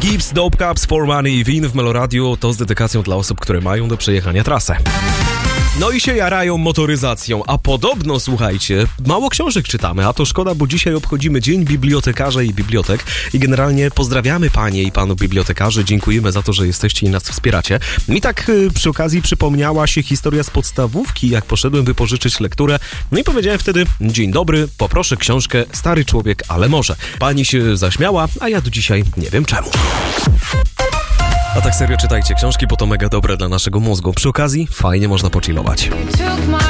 Gibbs, Dope Cups, For Money i Win w Meloradiu to z dedykacją dla osób, które mają do przejechania trasę. No i się jarają motoryzacją, a podobno, słuchajcie, mało książek czytamy, a to szkoda, bo dzisiaj obchodzimy Dzień Bibliotekarza i Bibliotek i generalnie pozdrawiamy panie i panów bibliotekarzy, dziękujemy za to, że jesteście i nas wspieracie. Mi tak przy okazji przypomniała się historia z podstawówki, jak poszedłem wypożyczyć lekturę, no i powiedziałem wtedy: dzień dobry, poproszę książkę Stary człowiek, ale może. Pani się zaśmiała, a ja do dzisiaj nie wiem czemu. A tak serio, czytajcie książki, bo to mega dobre dla naszego mózgu. Przy okazji fajnie można pochillować.